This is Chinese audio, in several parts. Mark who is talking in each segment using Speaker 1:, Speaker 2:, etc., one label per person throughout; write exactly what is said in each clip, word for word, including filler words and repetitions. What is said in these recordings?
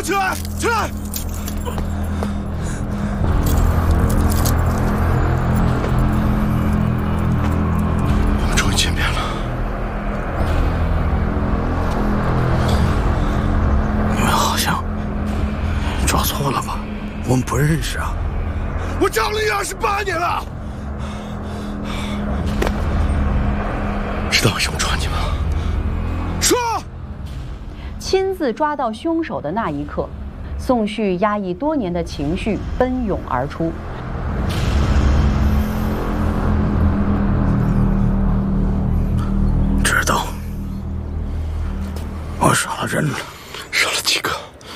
Speaker 1: 起来，起来！我们终于见面了。
Speaker 2: 你们好像抓错了吧？我们不认识啊。
Speaker 1: 我找了你二十八年了。知道为什么抓你吗？说。
Speaker 3: 亲自抓到凶手的那一刻，宋旭压抑多年的情绪奔涌而出。
Speaker 2: 知道，我杀了人了。
Speaker 1: 杀了几个？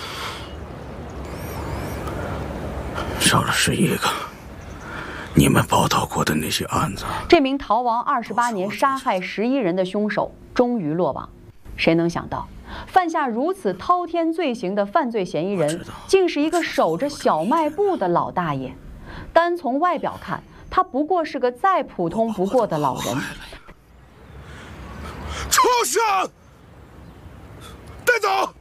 Speaker 2: 杀了十一个。你们报道过的那些案子，
Speaker 3: 这名逃亡二十八年、杀害十一人的凶手终于落网。谁能想到，犯下如此滔天罪行的犯罪嫌疑人，竟是一个守着小卖部的老大爷。单从外表看，他不过是个再普通不过的老人。
Speaker 1: 畜生！带走！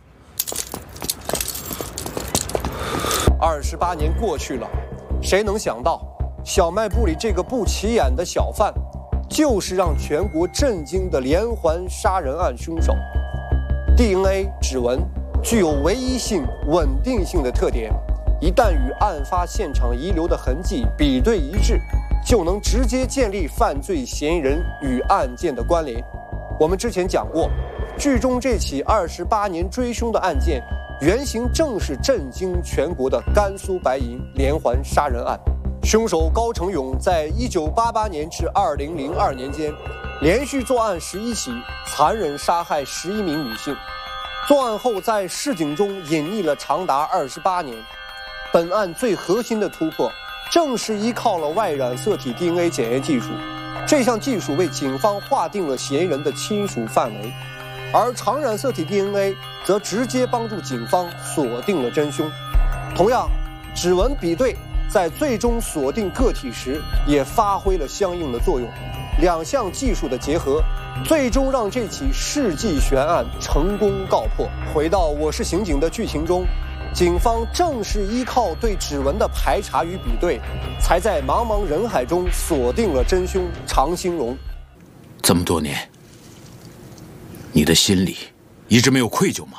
Speaker 4: 二十八年过去了，谁能想到？小卖部里这个不起眼的小贩，就是让全国震惊的连环杀人案凶手。D N A 指纹具有唯一性、稳定性的特点，一旦与案发现场遗留的痕迹比对一致，就能直接建立犯罪嫌疑人与案件的关联。我们之前讲过，剧中这起二十八年追凶的案件，原型正是震惊全国的甘肃白银连环杀人案。凶手高成勇在一九八八年至二零零二年间，连续作案十一起，残忍杀害十一名女性。作案后在市井中隐匿了长达二十八年。本案最核心的突破，正是依靠了外染色体 D N A 检验技术。这项技术为警方划定了嫌疑人的亲属范围，而长染色体 D N A 则直接帮助警方锁定了真凶。同样，指纹比对在最终锁定个体时也发挥了相应的作用。两项技术的结合，最终让这起世纪悬案成功告破。回到《我是刑警》的剧情中，警方正是依靠对指纹的排查与比对，才在茫茫人海中锁定了真凶常兴荣。
Speaker 5: 这么多年，你的心里一直没有愧疚吗？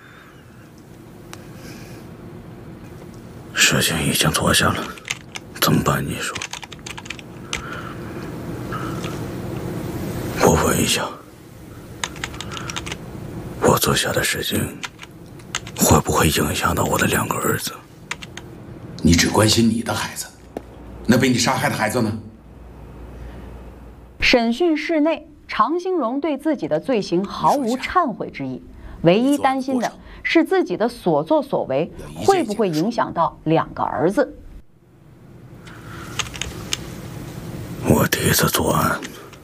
Speaker 2: 事情已经做下了，怎么办？你说？我问一下，我做下的事情会不会影响到我的两个儿子？
Speaker 5: 你只关心你的孩子，那被你杀害的孩子呢？
Speaker 3: 审讯室内，常兴荣对自己的罪行毫无忏悔之意，唯一担心的是自己的所作所为会不会影响到两个儿子。
Speaker 2: 我第一次作案，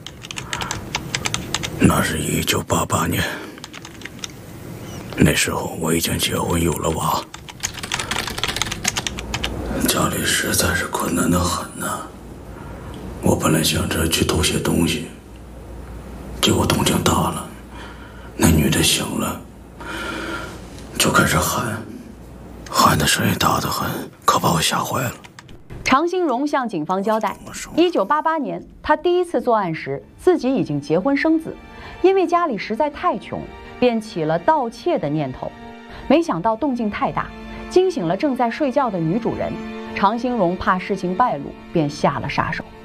Speaker 2: 那是一九八八年，那时候我已经结婚有了娃，家里实在是困难的很呐。我本来想着去偷些东西，结果动静大了，那女的醒了，就开始喊，喊的声音大得很，可把我吓坏了。
Speaker 3: 常兴荣向警方交代，一九八八年他第一次作案时，自己已经结婚生子，因为家里实在太穷，便起了盗窃的念头。没想到动静太大，惊醒了正在睡觉的女主人。常兴荣怕事情败露，便下了杀手。